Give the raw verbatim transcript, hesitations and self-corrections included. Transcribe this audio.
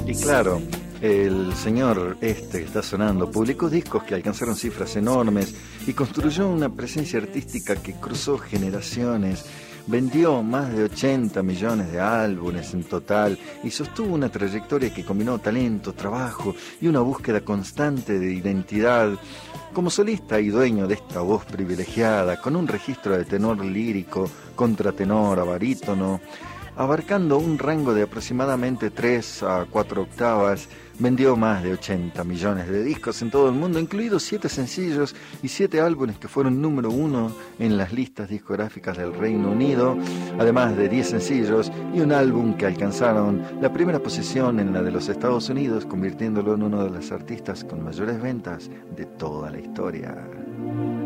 Y claro, el señor este que está sonando publicó discos que alcanzaron cifras enormes y construyó una presencia artística que cruzó generaciones. Vendió más de ochenta millones de álbumes en total y sostuvo una trayectoria que combinó talento, trabajo y una búsqueda constante de identidad. Como solista y dueño de esta voz privilegiada, con un registro de tenor lírico, contratenor, a barítono, abarcando un rango de aproximadamente tres a cuatro octavas, vendió más de ochenta millones de discos en todo el mundo, incluidos siete sencillos y siete álbumes que fueron número uno en las listas discográficas del Reino Unido, además de diez sencillos y un álbum que alcanzaron la primera posición en la de los Estados Unidos, convirtiéndolo en uno de los artistas con mayores ventas de toda la historia.